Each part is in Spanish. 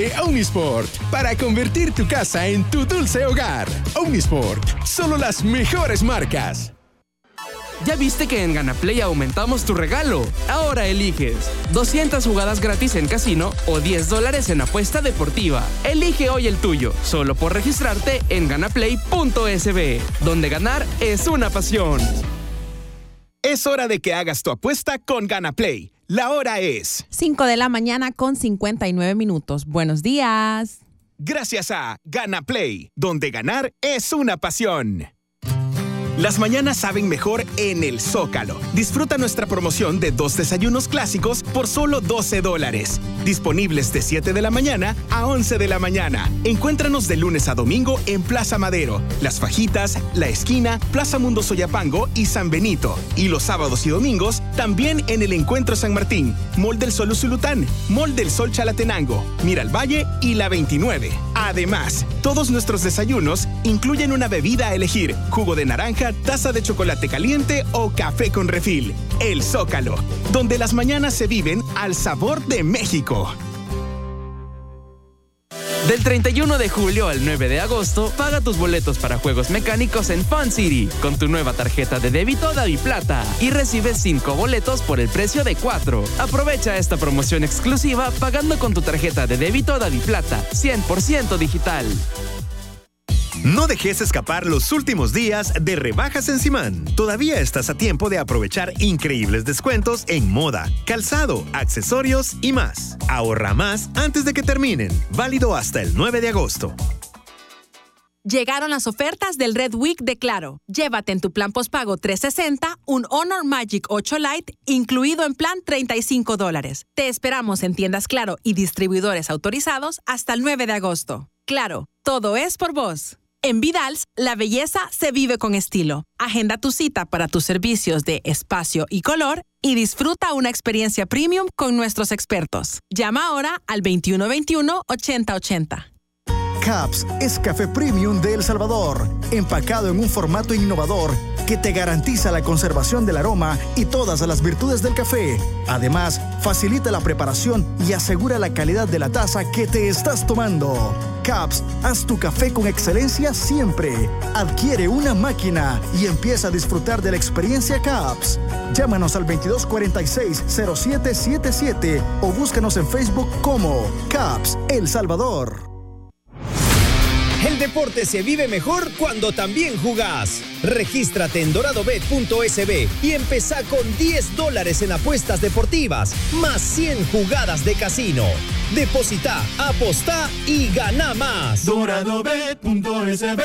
de Omnisport para convertir tu casa en tu dulce hogar. Omnisport, solo las mejores marcas. ¿Ya viste que en GanaPlay aumentamos tu regalo? Ahora eliges 200 jugadas gratis en casino o $10 en apuesta deportiva. Elige hoy el tuyo, solo por registrarte en ganaplay.sb, donde ganar es una pasión. Es hora de que hagas tu apuesta con GanaPlay. La hora es 5:59 a.m. Buenos días. Gracias a GanaPlay, donde ganar es una pasión. Las mañanas saben mejor en el Zócalo. Disfruta nuestra promoción de 2 desayunos clásicos por solo $12. Disponibles de 7 de la mañana a 11 de la mañana. Encuéntranos de lunes a domingo en Plaza Madero, Las Fajitas, La Esquina, Plaza Mundo Soyapango y San Benito. Y los sábados y domingos también en el Encuentro San Martín, Mall del Sol Usulután, Mall del Sol Chalatenango, Miralvalle y La 29. Además, todos nuestros desayunos incluyen una bebida a elegir: jugo de naranja, taza de chocolate caliente o café con refil. El Zócalo, donde las mañanas se viven al sabor de México. Del 31 de julio al 9 de agosto, paga tus boletos para juegos mecánicos en Fun City con tu nueva tarjeta de débito DaviPlata y recibes 5 boletos por el precio de 4. Aprovecha esta promoción exclusiva pagando con tu tarjeta de débito DaviPlata, 100% digital. No dejes escapar los últimos días de rebajas en Simán. Todavía estás a tiempo de aprovechar increíbles descuentos en moda, calzado, accesorios y más. Ahorra más antes de que terminen. Válido hasta el 9 de agosto. Llegaron las ofertas del Red Week de Claro. Llévate en tu plan postpago 360 un Honor Magic 8 Lite incluido en plan $35. Te esperamos en tiendas Claro y distribuidores autorizados hasta el 9 de agosto. Claro, todo es por vos. En Vidals, la belleza se vive con estilo. Agenda tu cita para tus servicios de espacio y color y disfruta una experiencia premium con nuestros expertos. Llama ahora al 2121-8080. Caps es café premium de El Salvador, empacado en un formato innovador que te garantiza la conservación del aroma y todas las virtudes del café. Además, facilita la preparación y asegura la calidad de la taza que te estás tomando. Caps, haz tu café con excelencia siempre. Adquiere una máquina y empieza a disfrutar de la experiencia Caps. Llámanos al 2246-0777 o búscanos en Facebook como Caps El Salvador. El deporte se vive mejor cuando también jugás. Regístrate en doradobet.sb y empezá con $10 en apuestas deportivas, más 100 jugadas de casino. Depositá, apostá y ganá más. Doradobet.sb.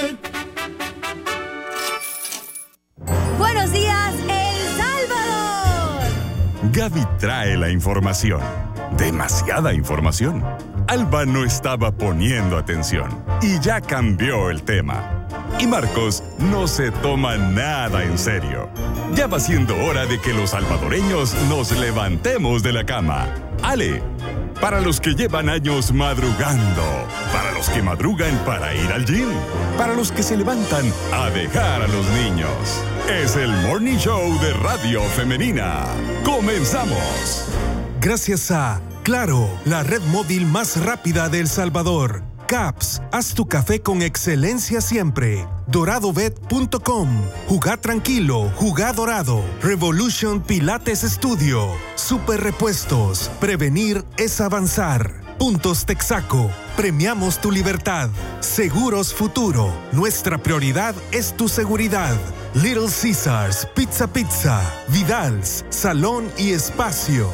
Buenos días, El Salvador. Gaby trae la información. Demasiada información. Alba no estaba poniendo atención y ya cambió el tema. Y Marcos no se toma nada en serio. Ya va siendo hora de que los salvadoreños nos levantemos de la cama. Ale, para los que llevan años madrugando, para los que madrugan para ir al gym, para los que se levantan a dejar a los niños. Es el Morning Show de Radio Femenina. ¡Comenzamos! Gracias a Claro, la red móvil más rápida de El Salvador. Caps, haz tu café con excelencia siempre. Doradobet.com. Jugá tranquilo, jugá dorado. Revolution Pilates Studio. Super Repuestos. Prevenir es avanzar. Puntos Texaco. Premiamos tu libertad. Seguros Futuro. Nuestra prioridad es tu seguridad. Little Caesars, Pizza. Vidals, Salón y Espacio.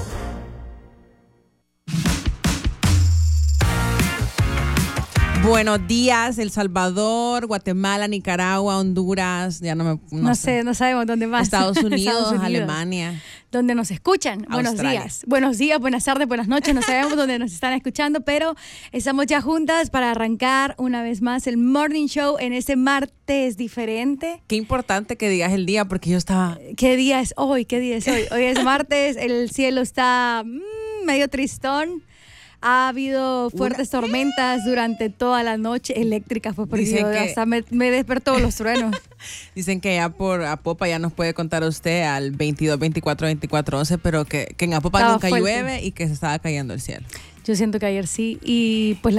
Buenos días, El Salvador, Guatemala, Nicaragua, Honduras, ya no sabemos dónde más. Estados Unidos, Alemania. Donde nos escuchan. Buenos días, buenas tardes, buenas noches. No sabemos dónde nos están escuchando, pero estamos ya juntas para arrancar una vez más el Morning Show en este martes diferente. Qué importante que digas el día, porque yo estaba... ¿Qué día es hoy? Hoy es martes, el cielo está medio tristón. Ha habido fuertes tormentas durante toda la noche, eléctricas fue perdido, hasta me despertó los truenos. Dicen que ya por Apopa ya nos puede contar usted al 22, 24, 24, 11, pero que en Apopa nunca llueve y que se estaba cayendo el cielo. Yo siento que ayer sí, y pues